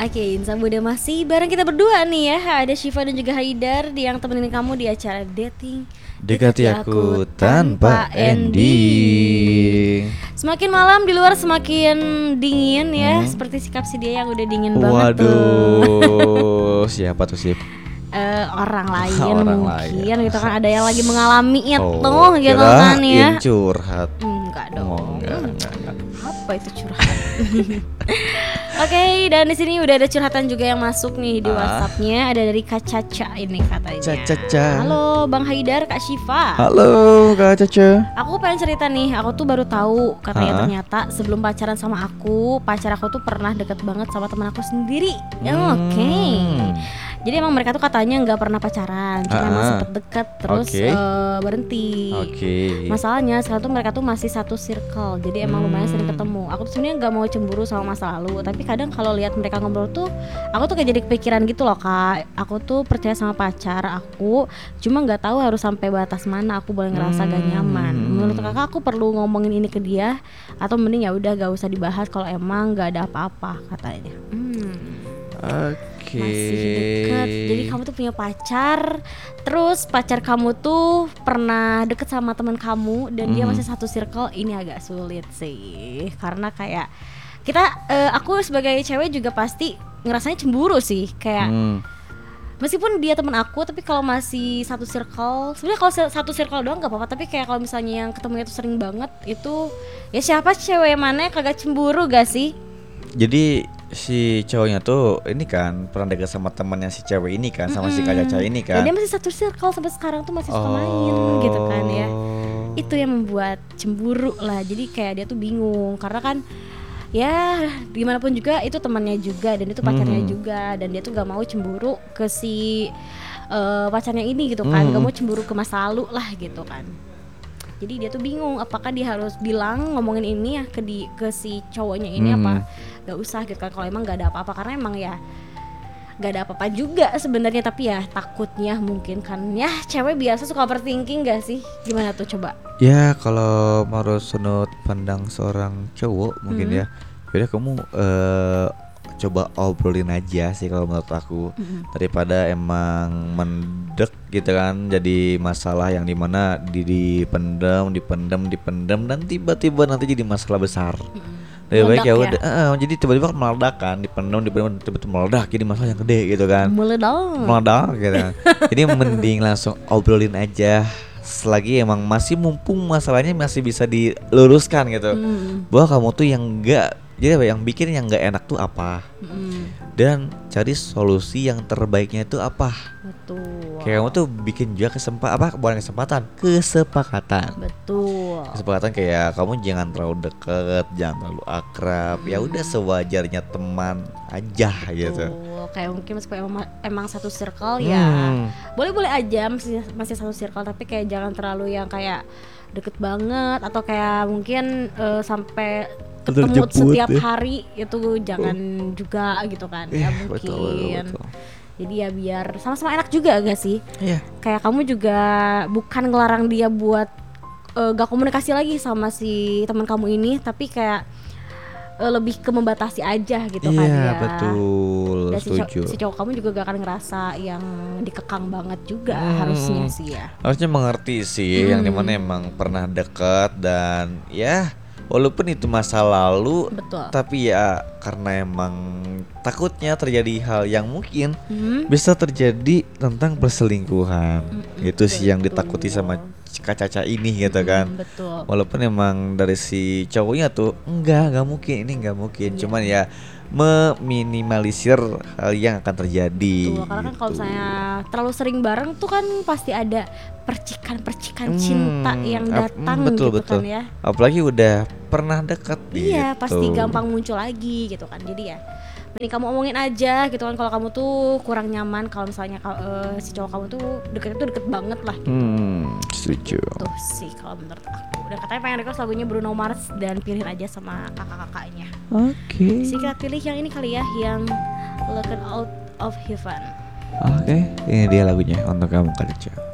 Oke, Insan Muda masih bareng kita berdua nih ya. Ada Syifa dan juga Haidar yang temenin kamu di acara dating Dekati aku tanpa ending. Semakin malam di luar semakin dingin ya, seperti sikap si dia yang udah dingin banget tuh. Waduh, siapa tuh sih? Orang lain Orang mungkin lain. gitu kan, ada yang lagi mengalami itu gitu kirain kan ya. curhat. Enggak dong. Enggak. Apa itu curhat? Oke, dan di sini udah ada curhatan juga yang masuk nih di WhatsApp-nya. Ada dari Kak Caca ini katanya. Caca. Halo Bang Haidar, Kak Syifa. Halo Kak Caca. Aku pengen cerita nih, aku tuh baru tahu katanya ternyata sebelum pacaran sama aku, pacar aku tuh pernah deket banget sama teman aku sendiri. Oke. Jadi emang mereka tuh katanya nggak pernah pacaran, cuma emang sempet deket terus berhenti. Masalahnya sekarang tuh mereka tuh masih satu circle, jadi emang lumayan sering ketemu. Aku tuh sebenarnya nggak mau cemburu sama masa lalu, tapi kadang kalau lihat mereka ngobrol tuh, aku tuh kayak jadi kepikiran gitu loh Kak. Aku tuh percaya sama pacar aku, cuma nggak tahu harus sampai batas mana aku boleh ngerasa gak nyaman. Menurut kakak aku perlu ngomongin ini ke dia atau mending ya udah gak usah dibahas kalau emang nggak ada apa-apa katanya. Masih deket. Jadi kamu tuh punya pacar, terus pacar kamu tuh pernah deket sama teman kamu dan dia masih satu circle. Ini agak sulit sih, karena kayak kita, aku sebagai cewek juga pasti ngerasanya cemburu sih. Kayak meskipun dia teman aku, tapi kalau masih satu circle, sebenarnya kalau satu circle doang gak apa-apa. Tapi kayak kalau misalnya yang ketemunya tuh sering banget, itu ya siapa cewek mana yang kagak cemburu gak sih? Jadi si cowoknya tuh ini kan pernah dekat sama temannya si cewek ini kan, sama si Kak Caca ini kan. Dan dia masih satu circle sampai sekarang tuh masih suka main gitu kan ya. Itu yang membuat cemburu lah. Jadi kayak dia tuh bingung karena kan ya gimana pun juga itu temannya juga dan itu pacarnya juga, dan dia tuh gak mau cemburu ke si pacarnya ini gitu kan. Gak mau cemburu ke masa lalu lah gitu kan. Jadi dia tuh bingung apakah dia harus bilang ngomongin ini ya ke si cowoknya ini apa gak usah gitu kan, kalau emang gak ada apa-apa. Karena emang ya gak ada apa-apa juga sebenarnya, tapi ya takutnya mungkin kan ya cewek biasa suka overthinking gak sih? Gimana tuh coba? Ya kalau menurut sudut pandang seorang cowok mungkin ya udah kamu coba obrolin aja sih kalau menurut aku, daripada emang mendek gitu kan jadi masalah yang dimana dipendam dan tiba-tiba nanti jadi masalah besar. Lebih baik ya udah jadi tiba-tiba meledak kan, dipendam tiba-tiba meledak jadi masalah yang gede gitu kan, meledak gitu kan. Jadi mending langsung obrolin aja selagi emang masih mumpung masalahnya masih bisa diluruskan gitu. Bahwa kamu tuh yang enggak, jadi apa yang bikin yang nggak enak tuh apa, dan cari solusi yang terbaiknya itu apa. Betul. Kayak kamu tuh bikin juga kesepakatan. Betul. Kesepakatan kayak kamu jangan terlalu deket, jangan terlalu akrab. Ya udah sewajarnya teman aja gitu. Kayak mungkin meskipun emang satu circle ya boleh-boleh aja masih satu circle, tapi kayak jangan terlalu yang kayak deket banget atau kayak mungkin sampai ketemu setiap hari itu jangan juga gitu kan ya mungkin. Betul. Jadi ya biar sama-sama enak juga gak sih? Iya. Kayak kamu juga bukan ngelarang dia buat gak komunikasi lagi sama si teman kamu ini, tapi kayak lebih ke membatasi aja gitu kan ya. Iya betul. Dan setuju. si cowok kamu juga gak akan ngerasa yang dikekang banget juga harusnya sih ya. Harusnya mengerti sih yang dimana emang pernah dekat dan ya walaupun itu masa lalu, tapi ya karena emang takutnya terjadi hal yang mungkin bisa terjadi tentang perselingkuhan. Itu sih yang ditakuti sama Kak Caca ini gitu kan. Walaupun emang dari si cowoknya tuh enggak mungkin, ini enggak mungkin. Cuman ya meminimalisir hal yang akan terjadi. Betul, karena kan kalau misalnya terlalu sering bareng tuh kan pasti ada percikan cinta yang datang gitu kan ya. Apalagi udah pernah dekat gitu. Iya, pasti gampang muncul lagi gitu kan. Jadi ya mending kamu omongin aja gitu kan kalau kamu tuh kurang nyaman kalau misalnya si cowok kamu tuh deket banget lah gitu. Setuju. Tuh sih kalau menurut aku. Dan katanya pengen request lagunya Bruno Mars dan pilihin aja sama kakak-kakaknya. Oke. Sih kita pilih yang ini kali ya, yang Looking Out of Heaven. Oke, ini dia lagunya untuk kamu Kak Caca.